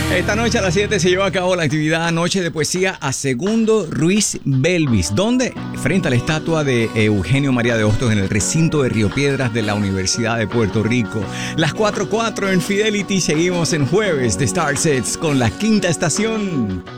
Esta noche a las 7 se lleva a cabo la actividad Noche de Poesía a Segundo Ruiz Belvis, donde frente a la estatua de Eugenio María de Hostos en el recinto de Río Piedras de la Universidad de Puerto Rico. Las 4:04 en Fidelity, seguimos en jueves de Star Sets con La Quinta Estación.